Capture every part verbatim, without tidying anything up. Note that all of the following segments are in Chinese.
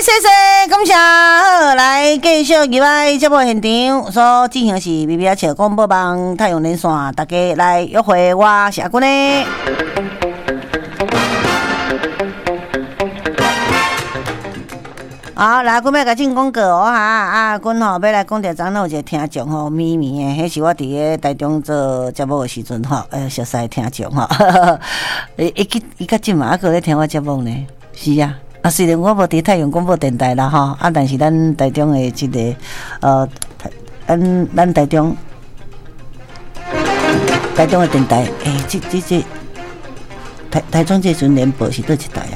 谢谢，感谢。好，来继续入来节目现场所进行是 B B S 广播网太阳连线，大家来约会，我是阿君呢。好，来，我要甲进广告哦哈！啊，阮吼要来讲着，昨有一个听众吼，咪咪诶，迄是我伫个台中做节目诶时阵吼，诶，熟悉听众吼，伊伊去伊较近嘛，还佫咧听我节目呢。是啊，啊，虽然我无伫太阳广播电台啦吼，啊，但是咱台中诶即、这个呃，咱咱台中台中诶电台，诶、欸，即即即台台中这阵联播是倒一台啊？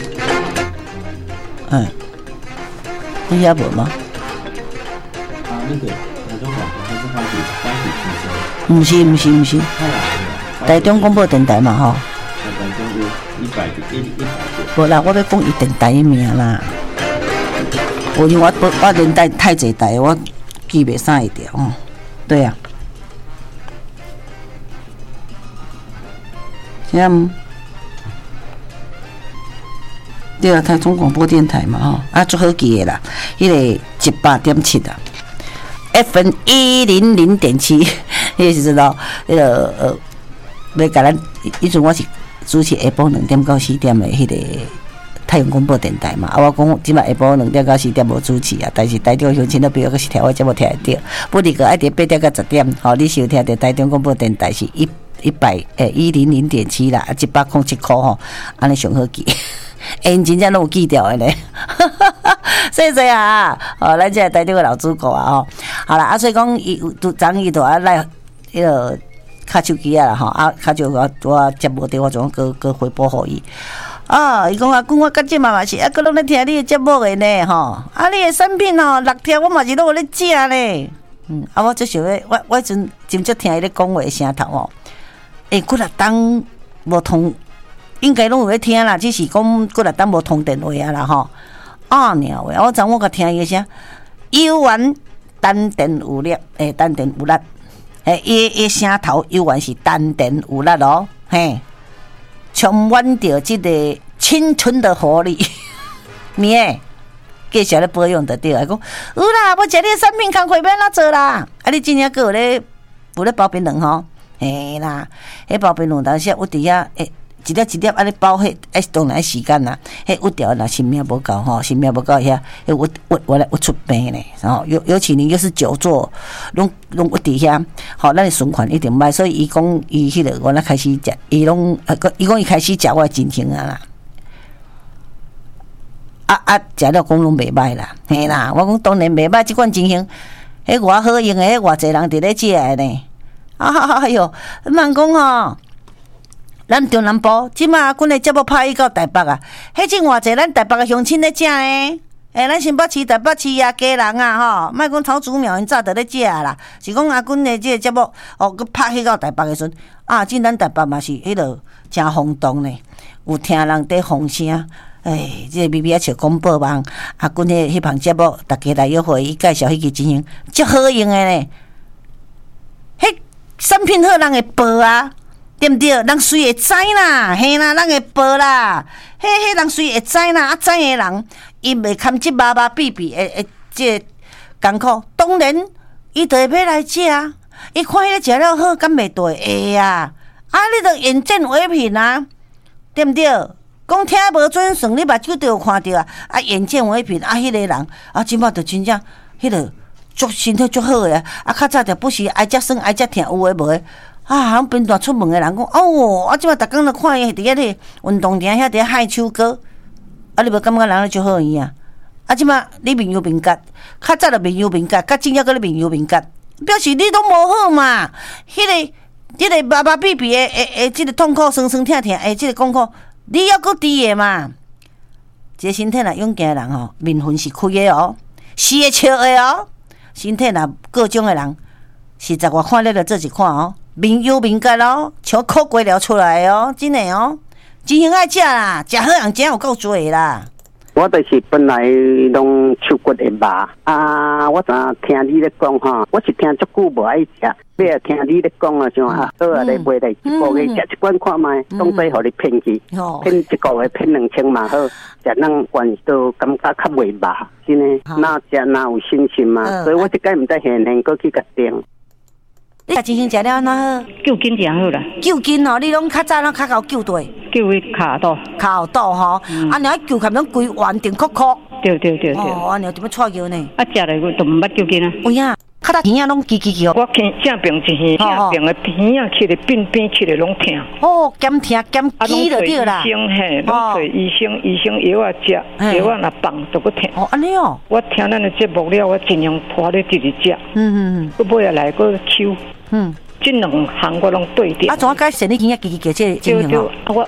嗯。你遐无吗？ 啊，那个台中广播还是欢喜欢喜汽车？ 唔是唔是唔是，台中广播电台嘛吼。 台中有一百一一百个。 无啦，我要讲伊电台的名啦。有因我我电台太侪台，我记袂啥会掉。哦，对啊。这样。对啊，台中广播电台嘛吼，啊，最好记的啦，迄、那个一百点七啊 ，F M 一零零点七，迄个是知道，迄、那个呃，要甲咱，以前我是主持下晡两点到四点的迄个太阳广播电台嘛，啊，我讲即摆下晡两点到四点无主持啊，但是台中乡亲的朋友阁是听我节目听得到，不离个爱伫八点到十点，吼、哦，你收听的台中广播电台是一一百诶一零零点七啦，一百空七箍吼，安尼上好记。因真正拢有记掉的咧，谢谢啊！哦，咱这台中的老主顾啊，吼，好啦，啊，所以讲伊都昨伊都啊来迄个卡手机啊啦，吼，啊，卡就我我接无着，我就搁搁回拨互伊。啊，伊讲啊，讲我甲即嘛嘛是啊，搁拢咧听你的节目的呢，吼，啊，你的产品吼，六条我嘛是拢有咧食呢。嗯，啊，我最想要，我我迄阵真少听伊咧讲话的声头哦，诶、欸，几六当无通。应该拢有咧听啦，只是讲过来当无通电话啊啦吼。啊鸟喂，我昨我甲听伊个声，幽丸单电有力，诶，单电有力，诶，伊伊声头幽丸是单电有力咯，嘿，充满着即个青春的活力，咩诶，继续咧保养得对。讲有啦，要食你产品工课要哪做啦？啊，你真正个有咧有咧包槟榔吼？嘿啦，迄包槟榔当时有伫遐诶。一粒一粒安尼包，迄哎当然时间啦，迄郁掉啦，性命无够吼，性命无够遐，迄郁郁我来郁出病咧，然后尤尤其你又是久坐，拢拢郁伫遐，吼，咱的循环一定歹，所以伊讲伊迄个我那开始食，伊拢伊讲伊开始食我真情啊啦，啊啊食了讲拢袂歹啦，嘿啦，我讲当然袂歹，即款情形，迄偌好用诶，迄偌济人伫咧食诶呢，啊哎哟，慢讲吼。咱中南部即马阮的节目拍伊到台北啊，迄真偌济咱台北的乡亲咧食呢。诶，咱新北市、台北市啊，家人啊，吼，莫讲草竹苗，因早就咧食啦。是讲阿阮的即个节目，哦，佮拍去到台北的时阵，啊，真咱台北嘛是迄落真轰动呢，有听人伫风声。诶，即、這个 B B S 广播网，阿阮迄迄项节目，大家来约会，伊介绍迄个情形，足好用的呢。迄产品好，人会报啊。对毋对？人随会知啦，嘿啦，人会报啦，嘿嘿，人随会知啦，啊，知的人，伊袂堪即麻麻痹痹诶诶，即个艰苦，当然，伊就会要来食啊。伊看迄个食了好，敢袂对会啊？啊，你着眼见为凭啊，对毋对？讲听无准算，你目睭就有看着啊，啊，眼见为凭啊，迄个人啊，即摆着真正迄个足身体足好诶，啊，较早着不是爱食酸爱食甜，有诶无诶。啊！咱边段出门的人讲，哦，我即摆逐工都看伊伫遐咧运动场遐伫遐海手歌，啊，你无感觉人咧足好伊啊？啊，即摆你面有面角，较早就面有面角，较真正个咧面有面角，表示你都无好嘛。迄、那个、迄、那个麻麻痹痹的、诶诶，即个痛苦、酸酸疼疼，诶，即个功课，你还阁低的嘛？一个身体若勇健的人吼，面魂是开的哦，是会笑的哦。身体若各种的人，实在我看了就做一看哦。面有面角咯，像苦瓜了出来哦，真诶哦，真心爱食啦，食好人真有够多啦。 我就是本来拢手骨会麻啊，我昨听你咧讲吼，我是听足久无爱食，你也听你咧讲啊，像啊，好啊，你买来一个月食一罐看卖，总之互你骗去，骗一个月骗两千嘛好，食咱原都感觉较袂麻，真诶，那食哪有信心嘛？所以我即摆毋知现现过去甲定。 你真心食了安怎好？ 救筋就好啦。 救筋哦，你拢较早拢较够救对。 救迄骹肚。 骹肚吼，啊，然后救起拢规圆顶壳壳。 对对对对。 哦，然后点要错药呢？ 啊，食了我都毋捌救筋啊。 有影，较早耳啊拢叽叽叽哦。 我见正病一耳，正病的耳啊起来变变起来拢痛。 哦，减痛减肌就对啦。 医生嘿，拢找医生，医生药啊食，药啊若放就搁痛。 哦，安尼哦。 我听咱的节目了，我尽量拖咧直直食。嗯嗯嗯。搁尾下来搁抽。嗯。这两行我拢对掉。啊， 怎啊解生理经验叽叽叫这情形哦？ 我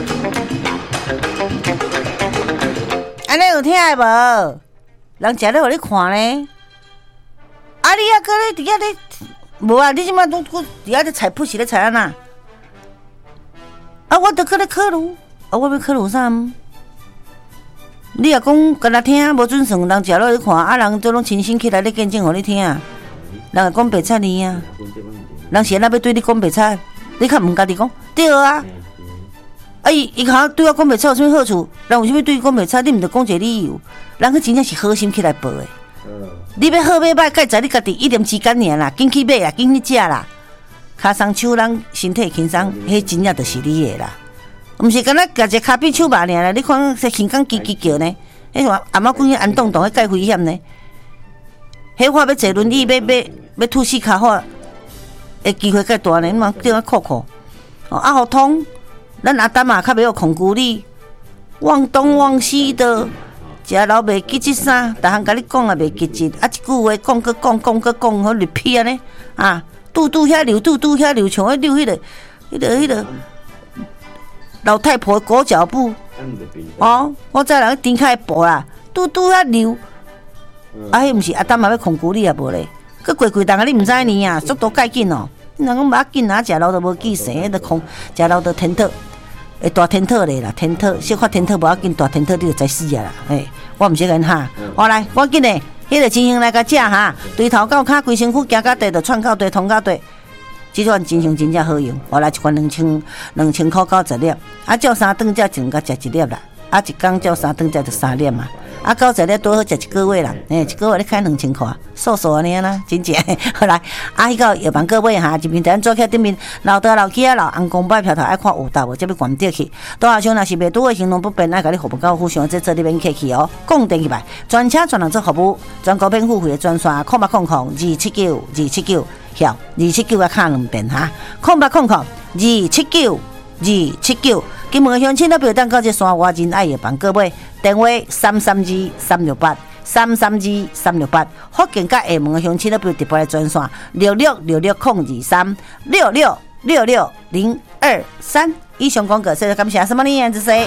安尼有听的无？人食咧互你看咧。啊，你啊，搁咧伫遐咧，无啊？你即摆都搁伫遐咧采普是咧采安那？啊，我得搁咧考虑，啊，我要考虑啥？你若讲干那听无准算，人食落去看，啊，人都拢亲身起来咧见证互你听，人会讲白菜呢啊。人是安那要对你讲白菜，你较毋家己讲对啊？啊伊伊甲对我讲白菜有啥物好处？人有啥物对你讲白菜？你毋着讲一个理由？人迄真正是好心起来报的。你要好要歹，该在你家己一念之间尔啦，紧去买啦，紧去食啦。骹松手人身体轻松，迄真正就是你的啦。毋是干那夹一个骹比手麻尔啦，你看说轻讲叽叽叫呢？迄像阿妈讲安洞洞，迄介危险呢？迄我要坐轮椅，要要要吐死骹我。诶，机会介大呢，嘛对我酷酷。哦，啊，互通，咱阿达嘛较袂晓控制你，忘东忘西的，食老袂记即啥，逐项甲你讲也袂记记，啊，一句话讲个讲讲个讲，好 repeat 安尼，啊，拄拄遐流，拄拄遐流，像迄流迄个、迄个、迄个老太婆裹脚布。哦，我知人顶开步啦，拄拄遐流，啊，迄毋是阿达嘛要控制你啊无咧？佮过几档啊！你毋知呢啊，速度介紧哦。人讲无要紧啊，食老都无记性，迄个空食老都天特，会大天特咧啦，天特小可天特无要紧，大天特你就知死啊啦。诶，我毋识人哈。好来，赶紧诶，迄个真香来甲食哈，对头到骹规身躯行到地，就串到地，通到地。即款真香真正好用，我来一罐两千两千块九十粒，啊，照三顿才只甲食一粒啦，啊，一工照三顿才就三粒嘛。啊，九十粒多好食一个月啦，诶，一个月你开两千块，瘦瘦安尼啦，真正。好来，啊，迄个药房各位哈，一面咱做起顶面，老倒老起啊，老红公摆票头爱看有道无，才要关掉去。多下箱若是袂拄的行动不便，爱甲你服务到付上，这这你免客气哦。讲定去吧，专车专人做服务，全国免付费的专线，空八空空二七九二七九，晓二七九啊，卡两遍哈，空八空空二七九二七九。金门乡亲都表单到这山外人爱的房各位，电话三三二三六八三三二三六八，福建甲厦门乡亲都表特别的专线六六六六空二三六六六六零二三。以上广告，谢谢感谢什么呢？这是。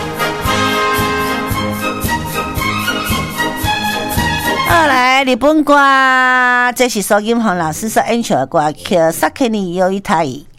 好来，日本歌，这是苏金红老师所演唱的歌曲《萨克尼有一台》。